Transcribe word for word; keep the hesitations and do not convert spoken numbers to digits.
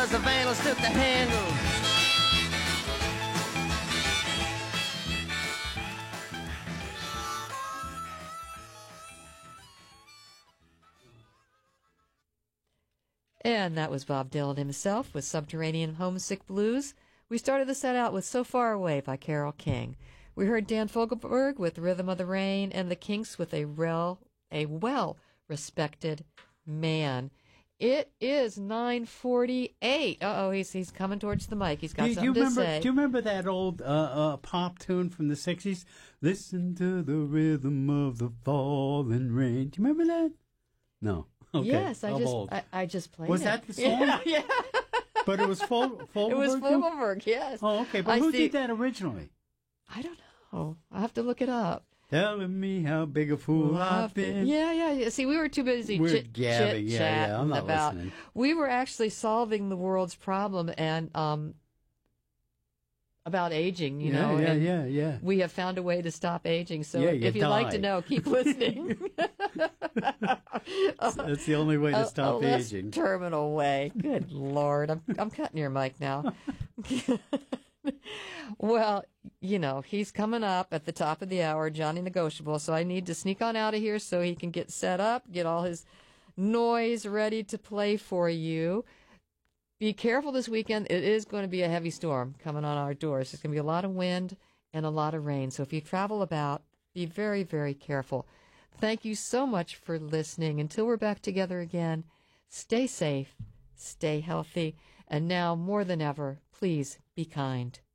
as the vandals took the handle. And that was Bob Dylan himself with Subterranean Homesick Blues. We started the set out with So Far Away by Carole King. We heard Dan Fogelberg with Rhythm of the Rain and the Kinks with a, rel, a well-respected man. It is nine forty-eight. Uh-oh, he's he's coming towards the mic. He's got do, something do you remember, to say. Do you remember that old uh, uh, pop tune from the sixties? Listen to the rhythm of the falling rain. Do you remember that? No. Okay. Yes, I I'm just old. I, I just played Was it. that the song? Yeah, yeah. But it was Fol- Fogelberg? It was too? Fogelberg, yes. Oh, okay. But I who see, did that originally? I don't know. I'll have to look it up. Telling me how big a fool I've been. Yeah, yeah, yeah. See, we were too busy We're chit, gabbing. chit Yeah, chatting yeah. I'm not about. listening. We were actually solving the world's problem and um about aging. You yeah, know, yeah, and yeah, yeah. we have found a way to stop aging. So Yeah, you if you'd like to die. know, keep listening. That's the only way to a, stop a less aging. terminal way. Good Lord, I'm I'm cutting your mic now. Well, you know, he's coming up at the top of the hour, Johnny Negotiable, so I need to sneak on out of here so he can get set up, get all his noise ready to play for you. Be careful this weekend. It is going to be a heavy storm coming on our doors. There's going to be a lot of wind and a lot of rain. So if you travel about, be very, very careful. Thank you so much for listening. Until we're back together again, stay safe, stay healthy, and now more than ever, please be kind.